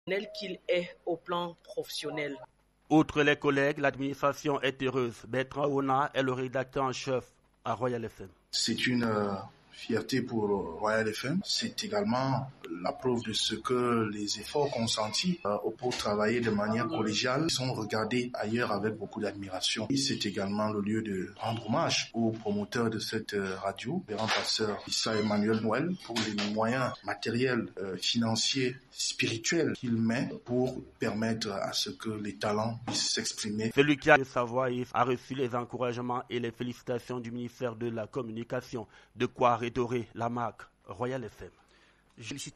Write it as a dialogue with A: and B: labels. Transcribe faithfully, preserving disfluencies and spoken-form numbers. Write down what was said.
A: qu'il est au plan professionnel.
B: Outre les collègues, l'administration est heureuse. Bertrand Ona est le rédacteur en chef à Royal F M.
C: C'est une euh, fierté pour Royal F M. C'est également la preuve de ce que les efforts consentis euh, pour travailler de manière collégiale sont regardés ailleurs avec beaucoup d'admiration. Et c'est également le lieu de rendre hommage aux promoteurs de cette euh, radio, le grand passeur Issa Emmanuel Noël, pour les moyens matériels, euh, financiers, spirituels qu'il met pour permettre à ce que les talents puissent s'exprimer.
B: Celui qui a le savoir a reçu les encouragements et les félicitations du ministère de la Communication, de quoi redorer la marque Royal F M.